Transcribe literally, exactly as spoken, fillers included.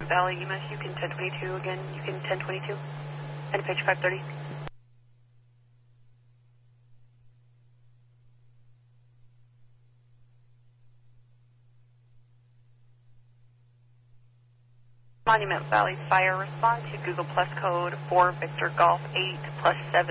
Valley, E M S, you can ten twenty-two again, you can ten twenty-two, and page five thirty. Monument Valley Fire, respond to Google Plus code four Victor Golf eight plus seven.